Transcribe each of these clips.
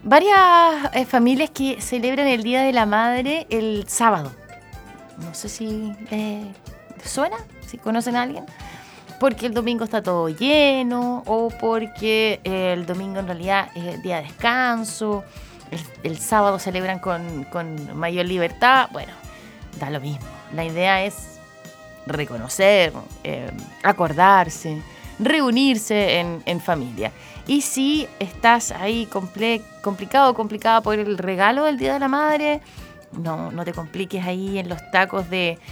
varias familias que celebran el Día de la Madre el sábado. No sé si suena, si conocen a alguien. Porque el domingo está todo lleno o porque el domingo en realidad es día de descanso. El sábado celebran con mayor libertad. Bueno, da lo mismo. La idea es reconocer, acordarse, reunirse en familia. Y si estás ahí complicada por el regalo del Día de la Madre, no te compliques ahí en los tacos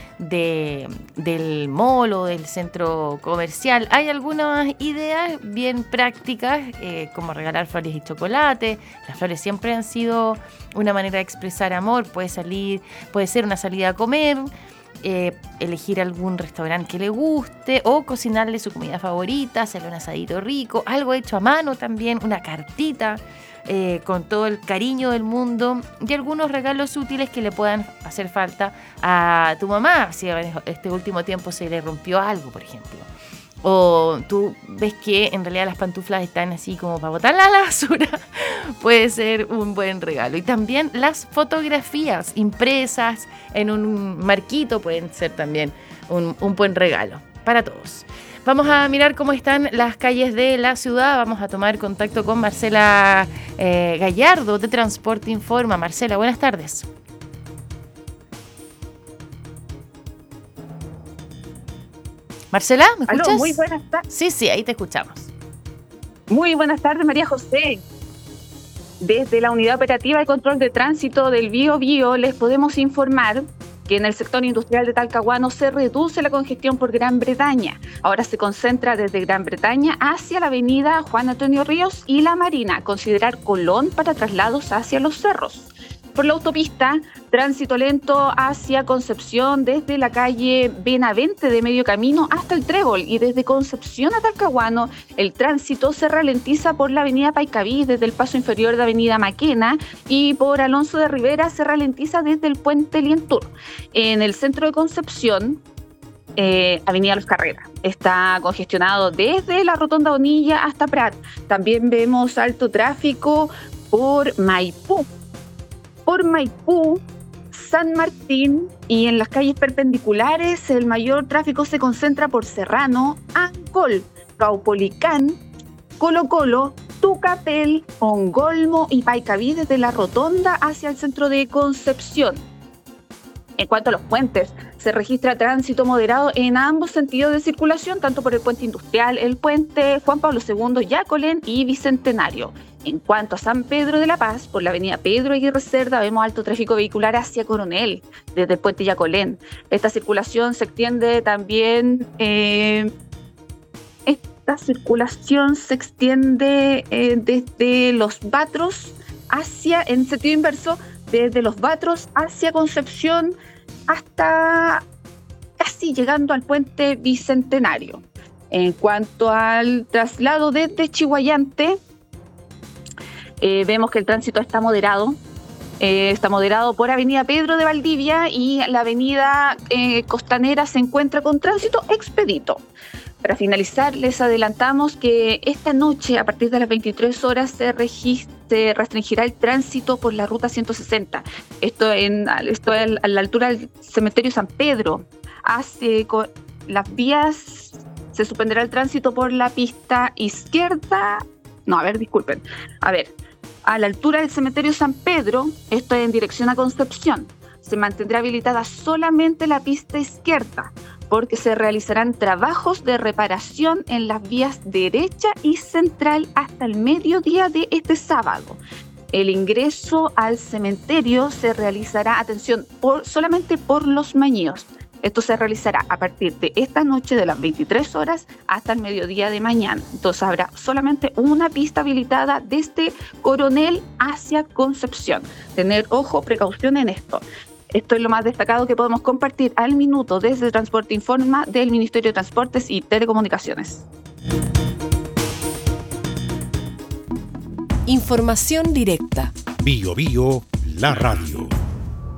del mall o del centro comercial. Hay algunas ideas bien prácticas, como regalar flores y chocolate. Las flores siempre han sido una manera de expresar amor. Puede ser una salida a comer, elegir algún restaurante que le guste o cocinarle su comida favorita, hacerle un asadito rico, algo hecho a mano también, una cartita con todo el cariño del mundo y algunos regalos útiles que le puedan hacer falta a tu mamá si este último tiempo se le rompió algo, por ejemplo. O tú ves que en realidad las pantuflas están así como para botarlas a la basura, puede ser un buen regalo. Y también las fotografías impresas en un marquito pueden ser también un buen regalo para todos. Vamos a mirar cómo están las calles de la ciudad. Vamos a tomar contacto con Marcela Gallardo de Transporte Informa. Marcela, buenas tardes. Marcela, ¿me escuchas? Aló, muy buenas tardes. Sí, ahí te escuchamos. Muy buenas tardes, María José. Desde la Unidad Operativa de Control de Tránsito del Biobío les podemos informar que en el sector industrial de Talcahuano se reduce la congestión por Gran Bretaña. Ahora se concentra desde Gran Bretaña hacia la avenida Juan Antonio Ríos y La Marina. Considerar Colón para traslados hacia los cerros. Por la autopista, tránsito lento hacia Concepción desde la calle Benavente de Medio Camino hasta el Trébol, y desde Concepción a Talcahuano el tránsito se ralentiza por la avenida Paicaví desde el paso inferior de avenida Maquena, y por Alonso de Rivera se ralentiza desde el puente Lientur. En el centro de Concepción, avenida Los Carreras está congestionado desde la rotonda Bonilla hasta Prat. También vemos alto tráfico por Maipú, San Martín, y en las calles perpendiculares el mayor tráfico se concentra por Serrano, Ancol, Caupolicán, Colo Colo, Tucapel, Ongolmo y Paicaví desde la rotonda hacia el centro de Concepción. En cuanto a los puentes, se registra tránsito moderado en ambos sentidos de circulación, tanto por el puente industrial, el puente Juan Pablo II, Yacolén y Bicentenario. En cuanto a San Pedro de la Paz, por la avenida Pedro Aguirre Cerda vemos alto tráfico vehicular hacia Coronel, desde el puente Yacolén. Esta circulación se extiende también, desde Los Batros en sentido inverso, desde Los Batros hacia Concepción hasta casi llegando al puente Bicentenario. En cuanto al traslado desde Chihuayante, vemos que el tránsito está moderado. Está moderado por avenida Pedro de Valdivia, y la avenida Costanera se encuentra con tránsito expedito. Para finalizar, les adelantamos que esta noche, a partir de las 23 horas, se restringirá el tránsito por la ruta 160. Esto a la altura del cementerio San Pedro. Las vías, se suspenderá el tránsito por la pista izquierda. A la altura del cementerio San Pedro, esto en dirección a Concepción, se mantendrá habilitada solamente la pista izquierda, porque se realizarán trabajos de reparación en las vías derecha y central hasta el mediodía de este sábado. El ingreso al cementerio se realizará, solamente por Los Mañíos. Esto se realizará a partir de esta noche de las 23 horas hasta el mediodía de mañana. Entonces habrá solamente una pista habilitada desde Coronel hacia Concepción. Tener precaución en esto. Esto es lo más destacado que podemos compartir al minuto desde Transporte Informa del Ministerio de Transportes y Telecomunicaciones. Información directa. Bio, la radio.